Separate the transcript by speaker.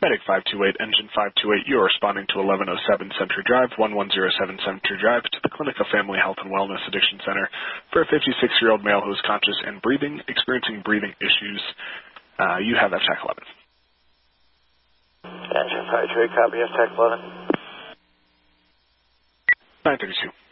Speaker 1: Medic 528, Engine 528, you are responding to 1107 Century Drive, 1107 Century Drive, to the Clinic of Family Health and Wellness Addiction Center for a 56-year-old male who is conscious and breathing, experiencing breathing issues. You have FTAC 11.
Speaker 2: Engine 528, copy FTAC 11.
Speaker 1: 932.